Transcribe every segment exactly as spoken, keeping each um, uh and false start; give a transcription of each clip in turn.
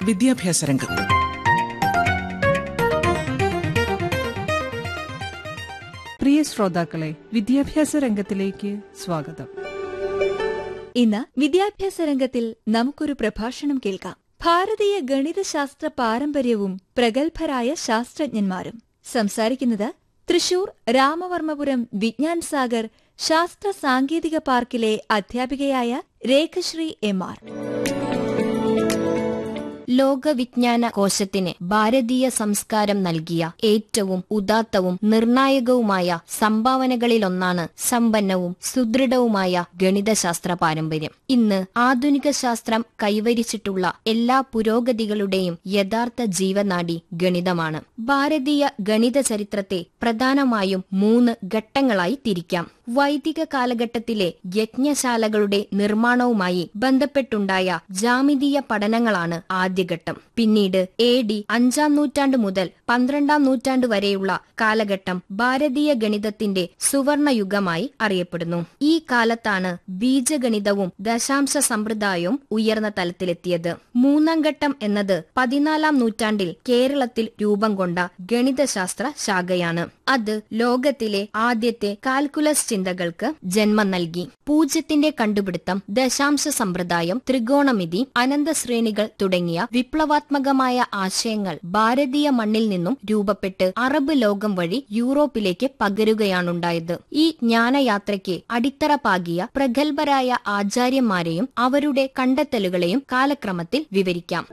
വിദ്യാഭ്യാസ രംഗം. പ്രിയ ശ്രോതാക്കളെ, വിദ്യാഭ്യാസ രംഗത്തിലേക്ക് സ്വാഗതം. ഇന്ന് വിദ്യാഭ്യാസ രംഗത്തിൽ നമുക്കൊരു പ്രഭാഷണം കേൾക്കാം. ഭാരതീയ ഗണിതശാസ്ത്ര പാരമ്പര്യവും പ്രഗത്ഭരായ ശാസ്ത്രജ്ഞന്മാരും. സംസാരിക്കുന്നത് തൃശൂർ രാമവർമ്മപുരം വിജ്ഞാൻ സാഗർ ശാസ്ത്ര സാങ്കേതിക പാർക്കിലെ അധ്യാപികയായ രേഖശ്രീ എം ആർ. ലോകവിജ്ഞാന കോശത്തിന് ഭാരതീയ സംസ്കാരം നൽകിയ ഏറ്റവും ഉദാത്തവും നിർണായകവുമായ സംഭാവനകളിലൊന്നാണ് സമ്പന്നവും സുദൃഢവുമായ ഗണിതശാസ്ത്ര പാരമ്പര്യം. ഇന്ന് ആധുനിക ശാസ്ത്രം കൈവരിച്ചിട്ടുള്ള എല്ലാ പുരോഗതികളുടെയും യഥാർത്ഥ ജീവനാഡി ഗണിതമാണ്. ഭാരതീയ ഗണിത ചരിത്രത്തെ പ്രധാനമായും മൂന്ന് ഘട്ടങ്ങളായി തിരിക്കാം. വൈദിക കാലഘട്ടത്തിലെ യജ്ഞശാലകളുടെ നിർമ്മാണവുമായി ബന്ധപ്പെട്ടുണ്ടായ ജാമിതീയ പഠനങ്ങളാണ് ആദ്യഘട്ടം. പിന്നീട് എ ഡി അഞ്ചാം നൂറ്റാണ്ട് മുതൽ പന്ത്രണ്ടാം നൂറ്റാണ്ട് വരെയുള്ള കാലഘട്ടം ഭാരതീയ ഗണിതത്തിന്റെ സുവർണയുഗമായി അറിയപ്പെടുന്നു. ഈ കാലത്താണ് ബീജഗണിതവും ദശാംശ സമ്പ്രദായവും ഉയർന്ന തലത്തിലെത്തിയത്. മൂന്നാം ഘട്ടം എന്നത് പതിനാലാം നൂറ്റാണ്ടിൽ കേരളത്തിൽ രൂപം കൊണ്ട ഗണിതശാസ്ത്ര ശാഖയാണ്. അത് ലോകത്തിലെ ആദ്യത്തെ കാൽക്കുലസ് ചിന്തകൾക്ക് ജന്മം നൽകി. പൂജ്യത്തിന്റെ കണ്ടുപിടുത്തം, ദശാംശ സമ്പ്രദായം, ത്രികോണമിതി, അനന്തശ്രേണികൾ തുടങ്ങിയ വിപ്ലവാത്മകമായ ആശയങ്ങൾ ഭാരതീയ മണ്ണിൽ നിന്നും രൂപപ്പെട്ട് അറബ് ലോകം വഴി യൂറോപ്പിലേക്ക് പകരുകയാണുണ്ടായത്. ഈ ജ്ഞാനയാത്രയ്ക്ക് അടിത്തറ പാകിയ പ്രഗത്ഭരായ ആചാര്യന്മാരെയും അവരുടെ കണ്ടെത്തലുകളെയും കാലക്രമത്തിൽ വിവരിക്കാം.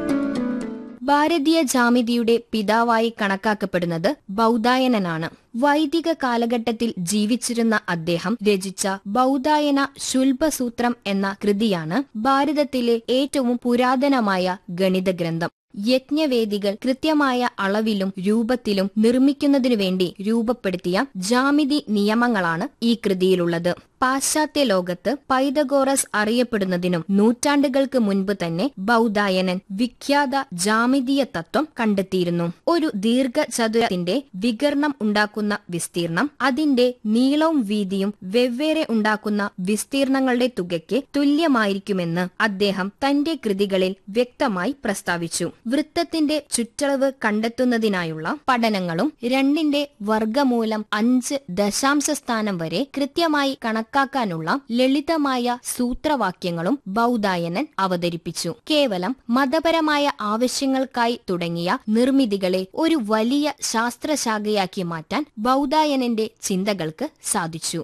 ഭാരതീയ ജാമിതിയുടെ പിതാവായി കണക്കാക്കപ്പെടുന്നത് ബൗധായനനാണ്. വൈദിക കാലഘട്ടത്തിൽ ജീവിച്ചിരുന്ന അദ്ദേഹം രചിച്ച ബൗധായന ശുൽബസൂത്രം എന്ന കൃതിയാണ് ഭാരതത്തിലെ ഏറ്റവും പുരാതനമായ ഗണിത ഗ്രന്ഥം. യജ്ഞവേദികൾ കൃത്യമായ അളവിലും രൂപത്തിലും നിർമ്മിക്കുന്നതിനു വേണ്ടി രൂപപ്പെടുത്തിയ ജാമിതി നിയമങ്ങളാണ് ഈ കൃതിയിലുള്ളത്. പാശ്ചാത്യ ലോകത്ത് പൈതഗോറസ് അറിയപ്പെടുന്നതിനും നൂറ്റാണ്ടുകൾക്ക് മുൻപ് തന്നെ ബൗധായനൻ വിഖ്യാത ജാമിതീയ തത്വം കണ്ടെത്തിയിരുന്നു. ഒരു ദീർഘചതുരത്തിന്റെ വികർണം ഉണ്ടാക്കുന്ന വിസ്തീർണം അതിന്റെ നീളവും വീതിയും വെവ്വേറെ ഉണ്ടാക്കുന്ന വിസ്തീർണങ്ങളുടെ തുകയ്ക്ക് തുല്യമായിരിക്കുമെന്ന് അദ്ദേഹം തന്റെ കൃതികളിൽ വ്യക്തമായി പ്രസ്താവിച്ചു. വൃത്തത്തിന്റെ ചുറ്റളവ് കണ്ടെത്തുന്നതിനായുള്ള പഠനങ്ങളും രണ്ടിന്റെ വർഗമൂലം അഞ്ച് ദശാംശ സ്ഥാനം വരെ കൃത്യമായി കണക്കാക്കാനുള്ള ലളിതമായ സൂത്രവാക്യങ്ങളും ബൗധായനൻ അവതരിപ്പിച്ചു. കേവലം മതപരമായ ആവശ്യങ്ങൾക്കായി തുടങ്ങിയ നിർമ്മിതികളെ ഒരു വലിയ ശാസ്ത്രശാഖയാക്കി മാറ്റാൻ ബൗധായനന്റെ ചിന്തകൾക്ക് സാധിച്ചു.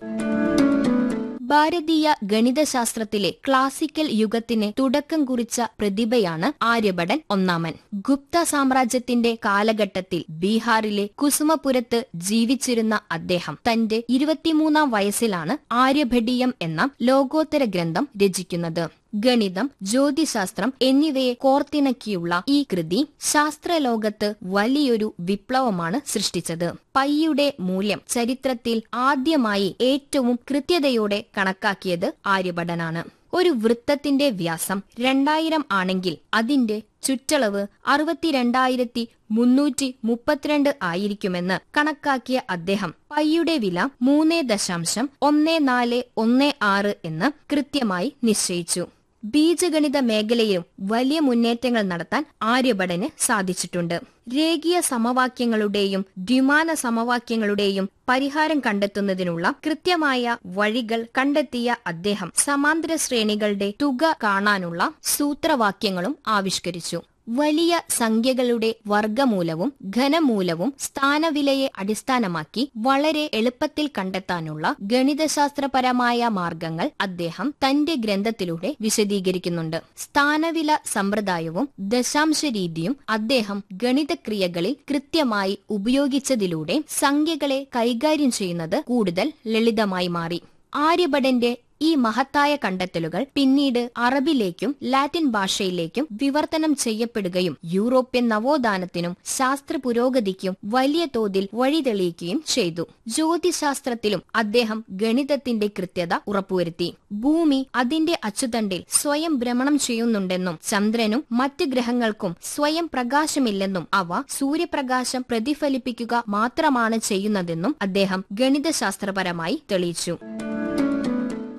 ഭാരതീയ ഗണിതശാസ്ത്രത്തിലെ ക്ലാസിക്കൽ യുഗത്തിന് തുടക്കം കുറിച്ച പ്രതിഭയാണ് ആര്യഭടൻ ഒന്നാമൻ. ഗുപ്ത സാമ്രാജ്യത്തിന്റെ കാലഘട്ടത്തിൽ ബീഹാറിലെ കുസുമപുരത്ത് ജീവിച്ചിരുന്ന അദ്ദേഹം തന്റെ ഇരുപത്തിമൂന്നാം വയസ്സിലാണ് ആര്യഭടീയം എന്ന ലോകോത്തര ഗ്രന്ഥം രചിക്കുന്നത്. ഗണിതം, ജ്യോതിശാസ്ത്രം എന്നിവയെ കോർത്തിണക്കിയുള്ള ഈ കൃതി ശാസ്ത്രലോകത്ത് വലിയൊരു വിപ്ലവമാണ് സൃഷ്ടിച്ചത്. പൈയുടെ മൂല്യം ചരിത്രത്തിൽ ആദ്യമായി ഏറ്റവും കൃത്യതയോടെ കണക്കാക്കിയത് ആര്യഭടനാണ്. ഒരു വൃത്തത്തിന്റെ വ്യാസം രണ്ടായിരം ആണെങ്കിൽ അതിന്റെ ചുറ്റളവ് അറുപത്തിരണ്ടായിരത്തി മുന്നൂറ്റി മുപ്പത്തിരണ്ട് ആയിരിക്കുമെന്ന് കണക്കാക്കിയ അദ്ദേഹം പൈയുടെ വില മൂന്ന് ദശാംശം ഒന്ന് നാല് ഒന്ന് ആറ് എന്ന് കൃത്യമായി നിശ്ചയിച്ചു. ബീജഗണിത മേഖലയിലും വലിയ മുന്നേറ്റങ്ങൾ നടത്താൻ ആര്യഭടന് സാധിച്ചിട്ടുണ്ട്. രേഖീയ സമവാക്യങ്ങളുടെയും ദ്വിമാന സമവാക്യങ്ങളുടെയും പരിഹാരം കണ്ടെത്തുന്നതിനുള്ള കൃത്യമായ വഴികൾ കണ്ടെത്തിയ അദ്ദേഹം സമാന്തര ശ്രേണികളുടെ തുക കാണാനുള്ള സൂത്രവാക്യങ്ങളും ആവിഷ്കരിച്ചു. വലിയ സംഖ്യകളുടെ വർഗമൂലവും ഘനമൂലവും സ്ഥാനവിലയെ അടിസ്ഥാനമാക്കി വളരെ എളുപ്പത്തിൽ കണ്ടെത്താനുള്ള ഗണിതശാസ്ത്രപരമായ മാർഗങ്ങൾ അദ്ദേഹം തന്റെ ഗ്രന്ഥത്തിലൂടെ വിശദീകരിക്കുന്നുണ്ട്. സ്ഥാനവില സമ്പ്രദായവും ദശാംശ രീതിയും അദ്ദേഹം ഗണിതക്രിയകളിൽ കൃത്യമായി ഉപയോഗിച്ചതിലൂടെ സംഖ്യകളെ കൈകാര്യം ചെയ്യുന്നത് കൂടുതൽ ലളിതമായി മാറി. ആര്യഭടന്റെ ഈ മഹത്തായ കണ്ടെത്തലുകൾ പിന്നീട് അറബിലേക്കും ലാറ്റിൻ ഭാഷയിലേക്കും വിവർത്തനം ചെയ്യപ്പെടുകയും യൂറോപ്യൻ നവോത്ഥാനത്തിനും ശാസ്ത്ര പുരോഗതിക്കും വലിയ തോതിൽ വഴിതെളിയിക്കുകയും ചെയ്തു. ജ്യോതിശാസ്ത്രത്തിലും അദ്ദേഹം ഗണിതത്തിന്റെ കൃത്യത ഉറപ്പുവരുത്തി. ഭൂമി അതിന്റെ അച്ചുതണ്ടിൽ സ്വയം ഭ്രമണം ചെയ്യുന്നുണ്ടെന്നും ചന്ദ്രനും മറ്റ് ഗ്രഹങ്ങൾക്കും സ്വയം പ്രകാശമില്ലെന്നും അവ സൂര്യപ്രകാശം പ്രതിഫലിപ്പിക്കുക മാത്രമാണ് ചെയ്യുന്നതെന്നും അദ്ദേഹം ഗണിതശാസ്ത്രപരമായി തെളിയിച്ചു.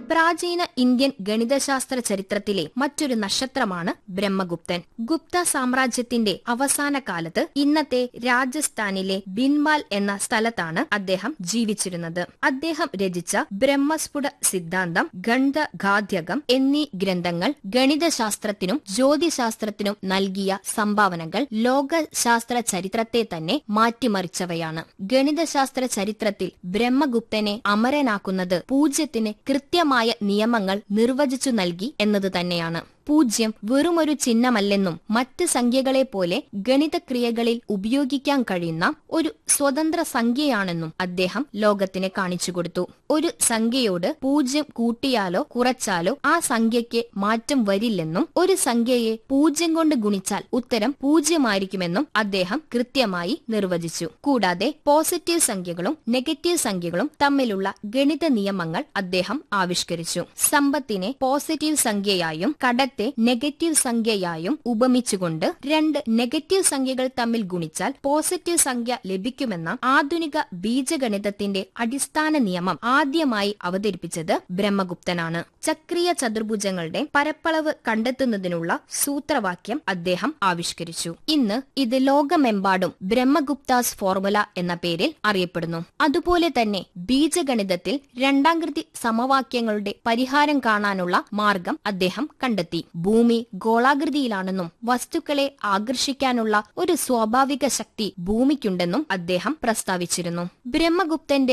പ്രാചീന ഇന്ത്യൻ ഗണിതശാസ്ത്ര ചരിത്രത്തിലെ മറ്റൊരു നക്ഷത്രമാണ് ബ്രഹ്മഗുപ്തൻ. ഗുപ്ത സാമ്രാജ്യത്തിന്റെ അവസാന കാലത്ത് ഇന്നത്തെ രാജസ്ഥാനിലെ ബിൻമാൽ എന്ന സ്ഥലത്താണ് അദ്ദേഹം ജീവിച്ചിരുന്നത്. അദ്ദേഹം രചിച്ച ബ്രഹ്മസ്ഫുട സിദ്ധാന്തം, ഗണ്ഡഘാധ്യകം എന്നീ ഗ്രന്ഥങ്ങൾ ഗണിതശാസ്ത്രത്തിനും ജ്യോതിശാസ്ത്രത്തിനും നൽകിയ സംഭാവനകൾ ലോകശാസ്ത്ര ചരിത്രത്തെ തന്നെ മാറ്റിമറിച്ചവയാണ്. ഗണിതശാസ്ത്ര ചരിത്രത്തിൽ ബ്രഹ്മഗുപ്തനെ അമരനാക്കുന്നത് പൂജ്യത്തിന് കൃത്യമായ നിയമങ്ങൾ നിർവചിച്ചു നൽകി എന്നത് തന്നെയാണ്. പൂജ്യം വെറുമൊരു ചിഹ്നമല്ലെന്നും മറ്റ് സംഖ്യകളെ പോലെ ഗണിതക്രിയകളിൽ ഉപയോഗിക്കാൻ കഴിയുന്ന ഒരു സ്വതന്ത്ര സംഖ്യയാണെന്നും അദ്ദേഹം ലോകത്തിന് കാണിച്ചുകൊടുത്തു. ഒരു സംഖ്യയോട് പൂജ്യം കൂട്ടിയാലോ കുറച്ചാലോ ആ സംഖ്യയ്ക്ക് മാറ്റം വരില്ലെന്നും ഒരു സംഖ്യയെ പൂജ്യം കൊണ്ട് ഗുണിച്ചാൽ ഉത്തരം പൂജ്യമായിരിക്കുമെന്നും അദ്ദേഹം കൃത്യമായി നിർവചിച്ചു. കൂടാതെ പോസിറ്റീവ് സംഖ്യകളും നെഗറ്റീവ് സംഖ്യകളും തമ്മിലുള്ള ഗണിത നിയമങ്ങൾ അദ്ദേഹം ആവിഷ്കരിച്ചു. സമ്പത്തിനെ പോസിറ്റീവ് സംഖ്യയായും കട നെഗറ്റീവ് സംഖ്യയായും ഉപമിച്ചുകൊണ്ട് രണ്ട് നെഗറ്റീവ് സംഖ്യകൾ തമ്മിൽ ഗുണിച്ചാൽ പോസിറ്റീവ് സംഖ്യ ലഭിക്കുമെന്ന ആധുനിക ബീജഗണിതത്തിന്റെ അടിസ്ഥാന നിയമം ആദ്യമായി അവതരിപ്പിച്ചത് ബ്രഹ്മഗുപ്തനാണ്. ചക്രീയ ചതുർഭുജങ്ങളുടെ പരപ്പളവ് കണ്ടെത്തുന്നതിനുള്ള സൂത്രവാക്യം അദ്ദേഹം ആവിഷ്കരിച്ചു. ഇന്ന് ഇത് ലോകമെമ്പാടും ബ്രഹ്മഗുപ്താസ് ഫോർമുല എന്ന പേരിൽ അറിയപ്പെടുന്നു. അതുപോലെ തന്നെ ബീജഗണിതത്തിൽ രണ്ടാംകൃതി സമവാക്യങ്ങളുടെ പരിഹാരം കാണാനുള്ള മാർഗം അദ്ദേഹം കണ്ടെത്തി. ഭൂമി ഗോളാകൃതിയിലാണെന്നും വസ്തുക്കളെ ആകർഷിക്കാനുള്ള ഒരു സ്വാഭാവിക ശക്തി ഭൂമിക്കുണ്ടെന്നും അദ്ദേഹം പ്രസ്താവിച്ചിരുന്നു. ബ്രഹ്മഗുപ്തന്റെ